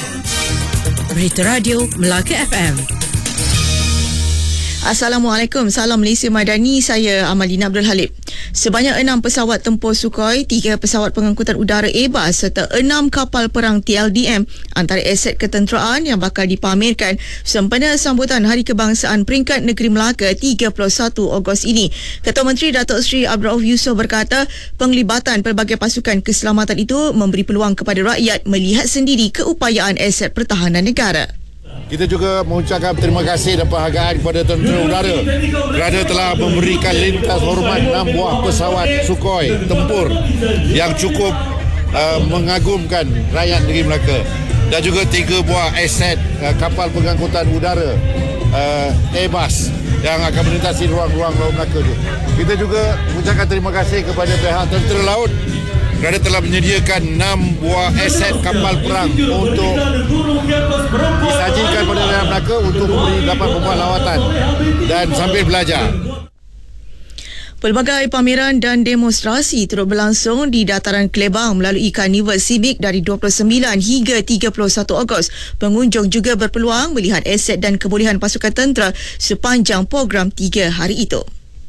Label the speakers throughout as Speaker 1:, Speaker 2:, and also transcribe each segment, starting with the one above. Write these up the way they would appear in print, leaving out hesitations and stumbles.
Speaker 1: Berita Radio Melaka FM.
Speaker 2: Assalamualaikum, salam Malaysia Madani, saya Amalina Abdul Halib. Sebanyak 6 pesawat tempur Sukhoi, 3 pesawat pengangkutan udara Airbus serta 6 kapal perang TLDM antara aset ketenteraan yang bakal dipamerkan sempena sambutan Hari Kebangsaan Peringkat Negeri Melaka 31 Ogos ini. Ketua Menteri Datuk Seri Abdul Rauf Yusof berkata, penglibatan pelbagai pasukan keselamatan itu memberi peluang kepada rakyat melihat sendiri keupayaan aset pertahanan negara.
Speaker 3: Kita juga mengucapkan terima kasih dan penghargaan kepada tentera udara kerana telah memberikan lintas hormat 6 buah pesawat Sukhoi tempur yang cukup mengagumkan rakyat negeri Melaka, dan juga 3 buah aset kapal pengangkutan udara Airbus yang akan melintasi ruang-ruang Laut Melaka itu. Kita juga mengucapkan terima kasih kepada pihak tentera laut kerana telah menyediakan 6 buah aset kapal perang untuk disajikan pada rakyat Melaka untuk dapat membuat lawatan dan sambil belajar.
Speaker 2: Pelbagai pameran dan demonstrasi turut berlangsung di dataran Kelebang melalui Karnival Civic dari 29 hingga 31 Ogos. Pengunjung juga berpeluang melihat aset dan kebolehan pasukan tentera sepanjang program 3 hari itu.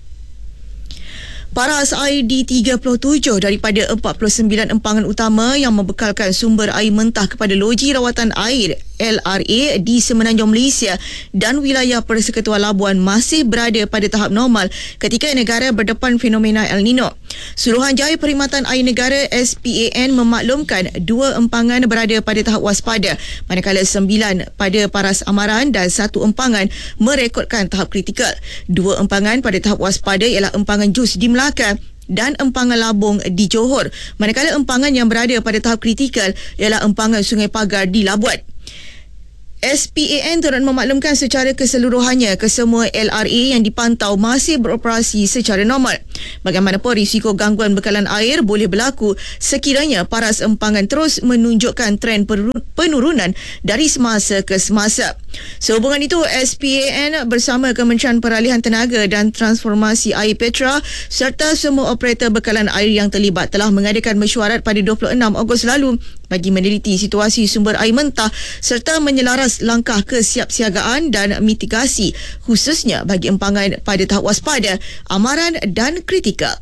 Speaker 2: Paras air di 37 daripada 49 empangan utama yang membekalkan sumber air mentah kepada loji rawatan air LRA di Semenanjung Malaysia dan wilayah Persekutuan Labuan masih berada pada tahap normal ketika negara berdepan fenomena El Nino. Suruhanjaya Perkhidmatan Air Negara SPAN memaklumkan 2 empangan berada pada tahap waspada, manakala 9 pada Paras Amaran dan 1 empangan merekodkan tahap kritikal. 2 empangan pada tahap waspada ialah empangan Jus di Melaka dan empangan Labung di Johor, manakala empangan yang berada pada tahap kritikal ialah empangan Sungai Pagar di Labuan. SPAN turut memaklumkan secara keseluruhannya kesemua LRA yang dipantau masih beroperasi secara normal. Bagaimanapun, risiko gangguan bekalan air boleh berlaku sekiranya paras empangan terus menunjukkan trend penurunan dari semasa ke semasa. Sehubungan itu, SPAN bersama Kementerian Peralihan Tenaga dan Transformasi Air Petra serta semua operator bekalan air yang terlibat telah mengadakan mesyuarat pada 26 Ogos lalu bagi meneliti situasi sumber air mentah serta menyelaras langkah kesiapsiagaan dan mitigasi khususnya bagi empangan pada tahap waspada, amaran dan kritikal.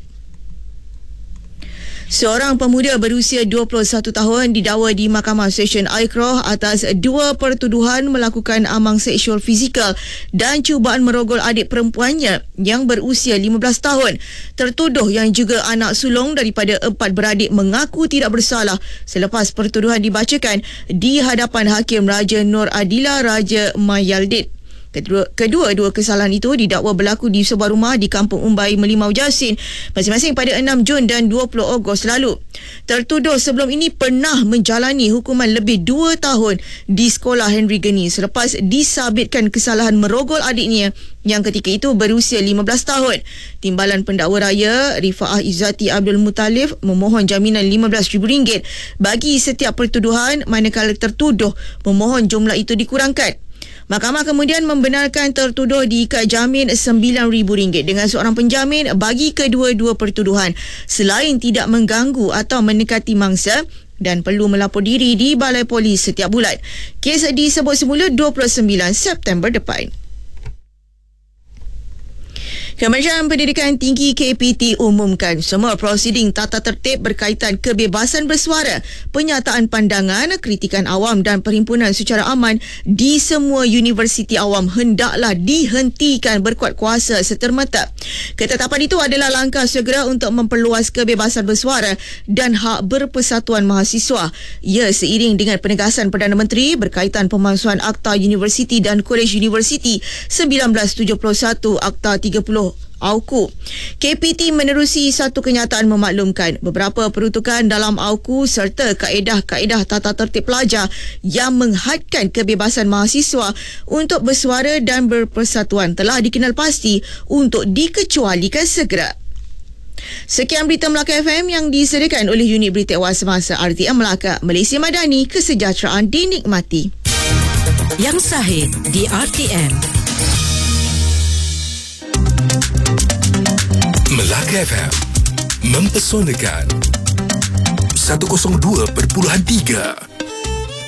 Speaker 2: Seorang pemuda berusia 21 tahun didakwa di Mahkamah Session Aikrah atas 2 pertuduhan melakukan amang seksual fizikal dan cubaan merogol adik perempuannya yang berusia 15 tahun. Tertuduh yang juga anak sulung daripada 4 beradik mengaku tidak bersalah selepas pertuduhan dibacakan di hadapan Hakim Raja Nur Adila Raja Mayaldit. Kedua-dua kesalahan itu didakwa berlaku di sebuah rumah di Kampung Umbai, Melimau Jasin masing-masing pada 6 Jun dan 20 Ogos lalu. Tertuduh sebelum ini pernah menjalani hukuman lebih 2 tahun di sekolah Henry Geni selepas disabitkan kesalahan merogol adiknya yang ketika itu berusia 15 tahun. Timbalan pendakwa raya Rifaah Izzati Abdul Muttalib memohon jaminan RM15,000 bagi setiap pertuduhan, manakala tertuduh memohon jumlah itu dikurangkan. Mahkamah kemudian membenarkan tertuduh diikat jamin RM9,000 dengan seorang penjamin bagi kedua-dua pertuduhan selain tidak mengganggu atau mendekati mangsa dan perlu melapor diri di Balai Polis setiap bulan. Kes disebut semula 29 September depan. Kementerian Pendidikan Tinggi KPT umumkan semua prosiding tata tertib berkaitan kebebasan bersuara, penyataan pandangan, kritikan awam dan perhimpunan secara aman di semua universiti awam hendaklah dihentikan berkuat kuasa setermata. Ketetapan itu adalah langkah segera untuk memperluas kebebasan bersuara dan hak berpersatuan mahasiswa. Ia seiring dengan penegasan Perdana Menteri berkaitan pemalsuan Akta Universiti dan Kolej Universiti 1971 Akta 30 AUKU. KPT menerusi satu kenyataan memaklumkan beberapa peruntukan dalam AUKU serta kaedah-kaedah tata tertib pelajar yang menghadkan kebebasan mahasiswa untuk bersuara dan berpersatuan telah dikenal pasti untuk dikecualikan segera. Sekian berita Melaka FM yang disediakan oleh unit berita awal semasa RTM Melaka. Malaysia Madani, kesejahteraan dinikmati.
Speaker 1: Yang sahih di RTM.
Speaker 4: Melaka FM mempesonakan 102.3